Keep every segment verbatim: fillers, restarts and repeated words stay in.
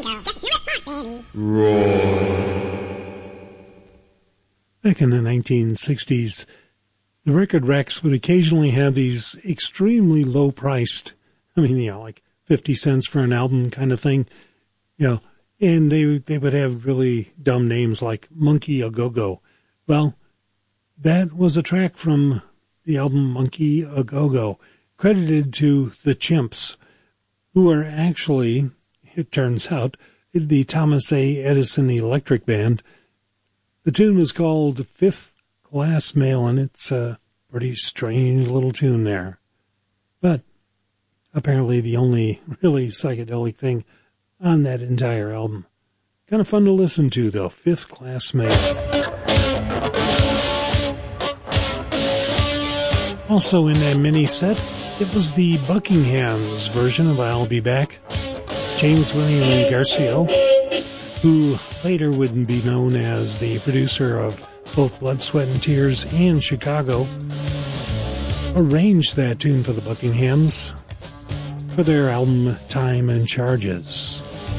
Back in the nineteen sixties, the record racks would occasionally have these extremely low-priced, I mean, you know, like fifty cents for an album kind of thing, you know, and they they would have really dumb names like Monkey A Go-Go. Well, that was a track from the album Monkey A Go-Go, credited to the Chimps, who are actually, it turns out, the Thomas A. Edison Electric Band. The tune was called Fifth Class Mail, and it's a pretty strange little tune there. But apparently the only really psychedelic thing on that entire album. Kind of fun to listen to, though. Fifth Class Mail. Also in that mini set, it was the Buckingham's version of I'll Be Back. James William Garcia, who later would be known as the producer of both Blood, Sweat, and Tears and Chicago, arranged that tune for the Buckinghams for their album Time and Charges.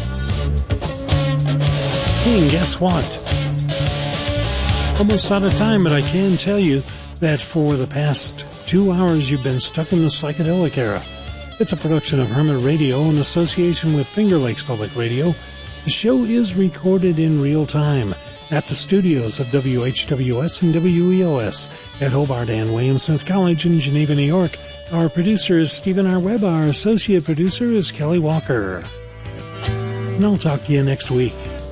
Hey, and guess what? Almost out of time, but I can tell you that for the past two hours you've been stuck in the psychedelic era. It's a production of Hermit Radio in association with Finger Lakes Public Radio. The show is recorded in real time at the studios of W H W S and W E O S at Hobart and William Smith College in Geneva, New York. Our producer is Stephen R. Webb. Our associate producer is Kelly Walker. And I'll talk to you next week.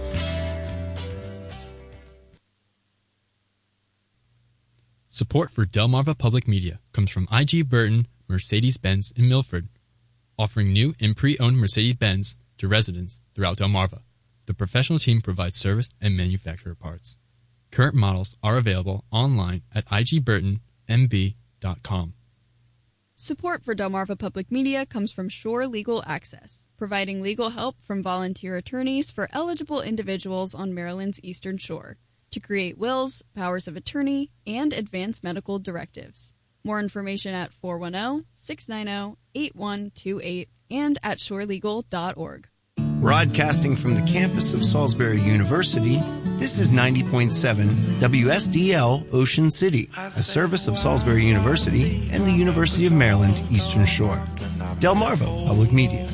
Support for Delmarva Public Media comes from I G Burton, Mercedes-Benz in Milford, offering new and pre-owned Mercedes-Benz to residents throughout Delmarva. The professional team provides service and manufacturer parts. Current models are available online at I G Burton M B dot com. Support for Delmarva Public Media comes from Shore Legal Access, providing legal help from volunteer attorneys for eligible individuals on Maryland's Eastern Shore to create wills, powers of attorney, and advance medical directives. More information at four one zero, six nine zero, eight one two eight and at shore legal dot org. Broadcasting from the campus of Salisbury University, this is ninety point seven W S D L Ocean City, a service of Salisbury University and the University of Maryland Eastern Shore. Delmarva Public Media.